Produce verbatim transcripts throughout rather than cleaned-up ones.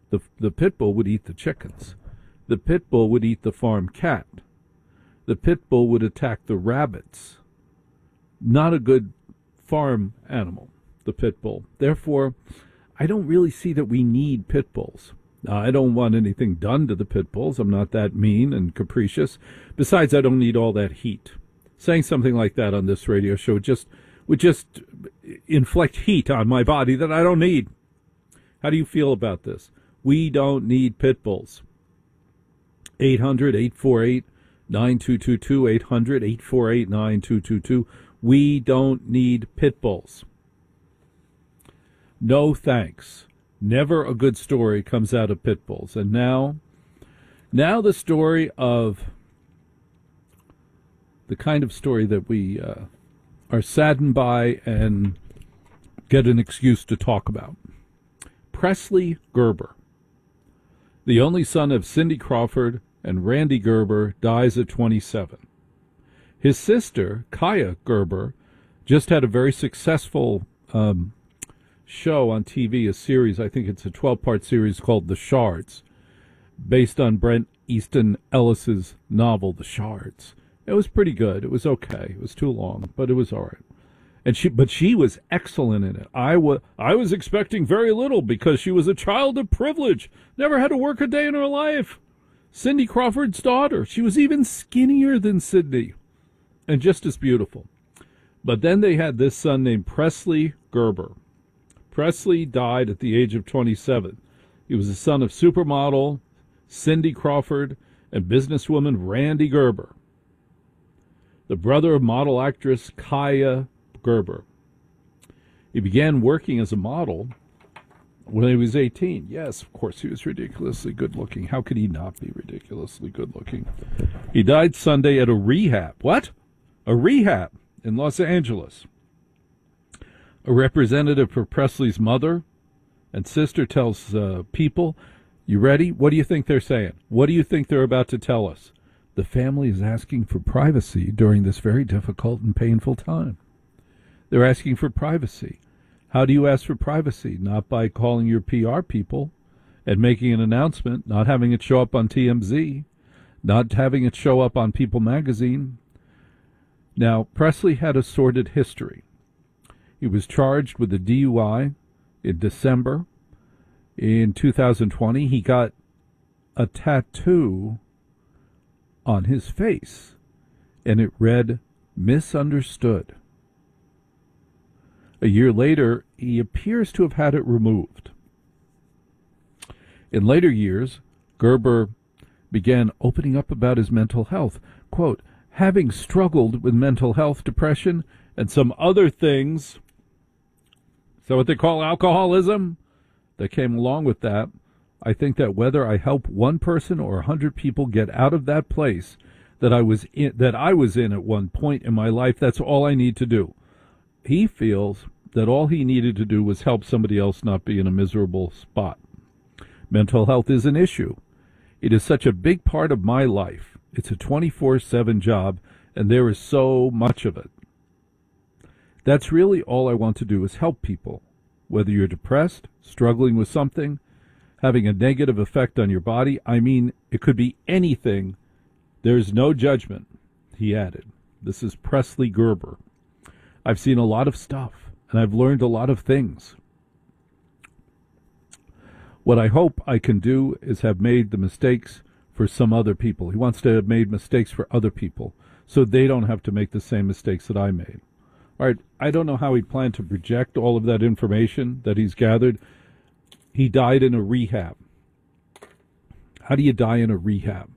The, the pit bull would eat the chickens. The pit bull would eat the farm cat. The pit bull would attack the rabbits. Not a good farm animal, the pit bull. Therefore, I don't really see that we need pit bulls. Now, I don't want anything done to the pit bulls. I'm not that mean and capricious. Besides, I don't need all that heat. Saying something like that on this radio show just would just inflict heat on my body that I don't need. How do you feel about this? We don't need pit bulls. eight hundred, eight four eight, nine two two two, eight hundred, eight four eight, nine two two two. We don't need pit bulls. No thanks. Never a good story comes out of pit bulls. And now, now the story of the kind of story that we uh, are saddened by and get an excuse to talk about. Presley Gerber, the only son of Cindy Crawford and Randy Gerber, dies at twenty-seven. His sister, Kaya Gerber, just had a very successful um, show on T V, a series, I think it's a twelve-part series called The Shards, based on Brent Easton Ellis's novel, The Shards. It was pretty good. It was okay. It was too long, but it was all right. And she, but she was excellent in it. I was, I was expecting very little because she was a child of privilege, never had to work a day in her life. Cindy Crawford's daughter. She was even skinnier than Cindy, and just as beautiful. But then they had this son named Presley Gerber. Presley died at the age of twenty-seven. He was the son of supermodel Cindy Crawford and businesswoman Randy Gerber, the brother of model actress Kaya Gerber. He began working as a model when he was eighteen. Yes, of course, he was ridiculously good-looking. How could he not be ridiculously good-looking? He died Sunday at a rehab. What? A rehab in Los Angeles. A representative for Presley's mother and sister tells uh, people, you ready? What do you think they're saying? What do you think they're about to tell us? The family is asking for privacy during this very difficult and painful time. They're asking for privacy. How do you ask for privacy? Not by calling your P R people and making an announcement, not having it show up on T M Z, not having it show up on People magazine. Now, Presley had a sordid history. He was charged with a D U I in December. In two thousand twenty, he got a tattoo on his face, and it read, misunderstood. A year later, he appears to have had it removed. In later years, Gerber began opening up about his mental health. Quote, having struggled with mental health, depression, and some other things, is that what they call alcoholism? That came along with that. I think that whether I help one person or a hundred people get out of that place that I was in, that I was in at one point in my life, that's all I need to do. He feels that all he needed to do was help somebody else not be in a miserable spot. Mental health is an issue. It is such a big part of my life. It's a twenty-four seven job, and there is so much of it. That's really all I want to do is help people. Whether you're depressed, struggling with something, having a negative effect on your body, I mean, it could be anything. There's no judgment, he added. This is Presley Gerber. I've seen a lot of stuff, and I've learned a lot of things. What I hope I can do is have made the mistakes for some other people. He wants to have made mistakes for other people so they don't have to make the same mistakes that I made. All right, I don't know how he planned to project all of that information that he's gathered. He died in a rehab. How do you die in a rehab?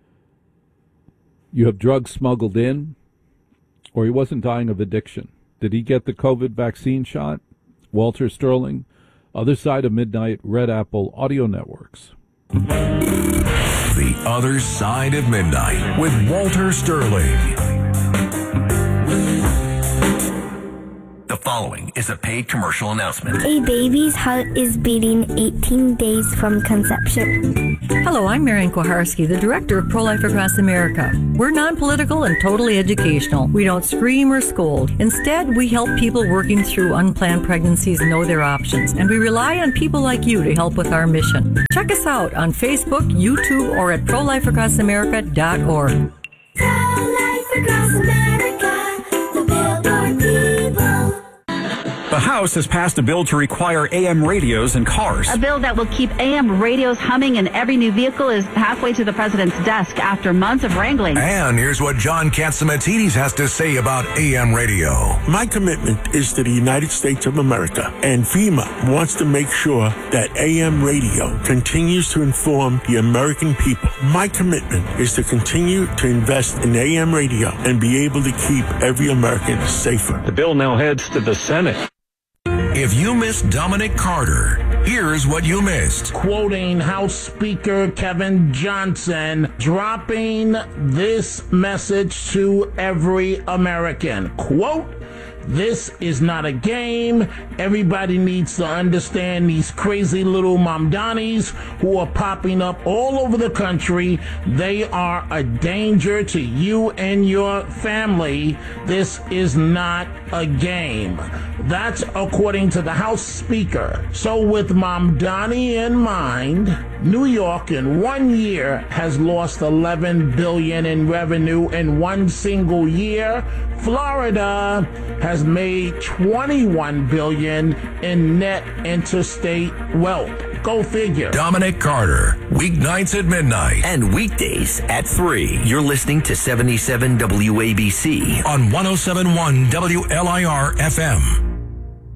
You have drugs smuggled in, or he wasn't dying of addiction. Did he get the COVID vaccine shot? Walter Sterling, Other Side of Midnight, Red Apple Audio Networks. The Other Side of Midnight with Walter Sterling. The following is a paid commercial announcement. A baby's heart is beating eighteen days from conception. Hello, I'm Marian Kuharski, the director of Pro-Life Across America. We're non-political and totally educational. We don't scream or scold. Instead, we help people working through unplanned pregnancies know their options, and we rely on people like you to help with our mission. Check us out on Facebook, YouTube, or at pro life across america dot org. Pro-Life Across America, the Billboard people. The House has passed a bill to require A M radios in cars. A bill that will keep A M radios humming in every new vehicle is halfway to the president's desk after months of wrangling. And here's what John Catsimatidis has to say about A M radio. My commitment is to the United States of America, and FEMA wants to make sure that A M radio continues to inform the American people. My commitment is to continue to invest in A M radio and be able to keep every American safer. The bill now heads to the Senate. If you missed Dominic Carter, here's what you missed. Quoting House Speaker Kevin Johnson, dropping this message to every American. Quote, "This is not a game. Everybody needs to understand these crazy little Mamdanis who are popping up all over the country. They are a danger to you and your family. This is not a game." That's according to the House Speaker. So with Mamdani in mind, New York in one year has lost eleven billion dollars in revenue in one single year. Florida has made twenty-one billion dollars in net interstate wealth. Go figure. Dominic Carter, weeknights at midnight. And weekdays at three. You're listening to seventy-seven W A B C On one oh seven point one W L I R F M.